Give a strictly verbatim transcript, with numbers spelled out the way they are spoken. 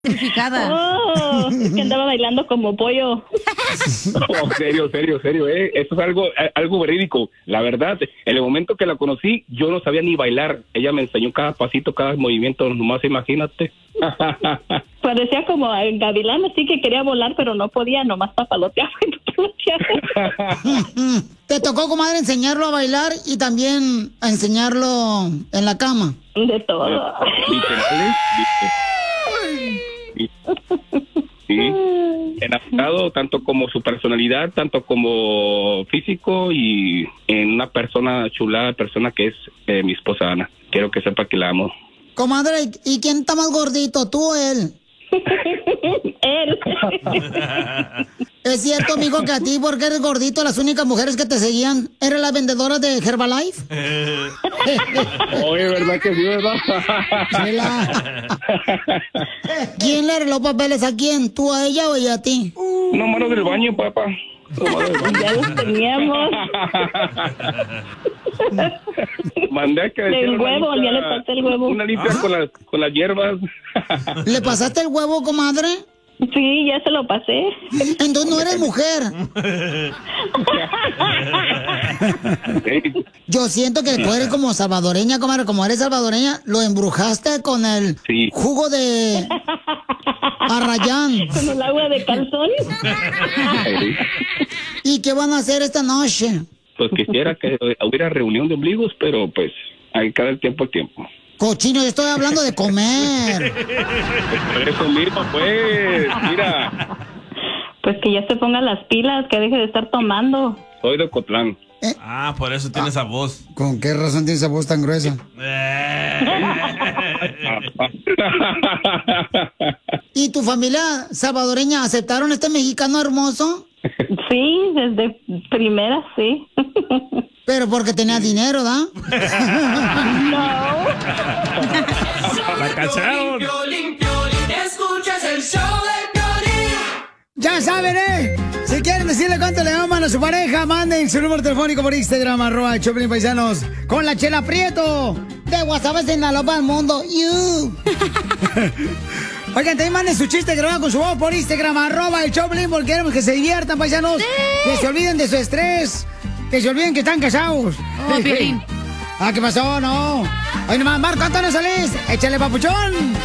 Identificada. Oh, es que andaba bailando como pollo. Oh, serio, serio, serio, eh. Eso es algo, algo verídico. La verdad, en el momento que la conocí, yo no sabía ni bailar. Ella me enseñó cada pasito, cada movimiento, nomás imagínate. Parecía como el gavilán, así que quería volar, pero no podía, nomás papaloteaba y papaloteaba. Te tocó, comadre, enseñarlo a bailar y también a enseñarlo en la cama. De todo. Literal, sí. Sí, enamorado tanto como su personalidad, tanto como físico y en una persona chulada, persona que es eh, mi esposa Ana. Quiero que sepa que la amo. Comadre, ¿y quién está más gordito, tú o él? Él. ¿Es cierto, amigo, que a ti, porque eres gordito, las únicas mujeres que te seguían eran las vendedoras de Herbalife? Oye, ¿verdad que sí, verdad? Chela. ¿Quién le arregló papeles a quién? ¿Tú a ella o ella a ti? No, mano del baño, papá. No, mano del baño. Ya los teníamos. Mandé a que El huevo, limpia, ya le pasé el huevo. Una limpia con las, con las hierbas. ¿Le pasaste el huevo, comadre? Sí, ya se lo pasé. Entonces no eres mujer. Yo siento que tú eres como salvadoreña, comadre. Como eres salvadoreña, lo embrujaste con el Sí. jugo de arrayán. Con el agua de calzón. ¿Y qué van a hacer esta noche? Pues quisiera que hubiera reunión de ombligos, pero pues hay cada tiempo al tiempo. Cochino, yo estoy hablando de comer. Por eso mismo, pues, mira, Pues que ya se ponga las pilas, que deje de estar tomando. soy de Ocotlán. Ah, por eso tiene esa voz. ¿Con qué razón tiene esa voz tan gruesa? ¿Y tu familia salvadoreña aceptaron a este mexicano hermoso? Sí, desde primera, sí. Pero porque tenía dinero, ¿da? No. La cacharon. Escuchas el show de Piolín. Ya saben, ¿eh? Si quieren decirle cuánto le aman a su pareja, manden su número telefónico por Instagram, arroba el Choplin Paisanos, con la Chela Prieto, de WhatsApp en la Lopa del Mundo. You. Oigan, también manden su chiste grabado con su voz por Instagram, arroba el Choplin, porque queremos que se diviertan, paisanos. Que se olviden de su estrés. Que se olviden que están casados. Oh, Piolín. Ah, ¿qué pasó? No. Oye, nomás, Marco Antonio Solís, échale, papuchón.